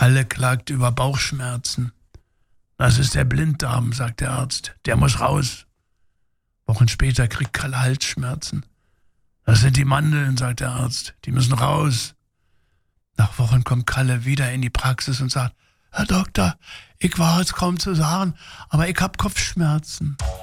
Kalle klagt über Bauchschmerzen. Das ist der Blinddarm, sagt der Arzt. Der muss raus. Wochen später kriegt Kalle Halsschmerzen. Das sind die Mandeln, sagt der Arzt. Die müssen raus. Nach Wochen kommt Kalle wieder in die Praxis und sagt, Herr Doktor, ich war es kaum zu sagen, aber ich hab Kopfschmerzen.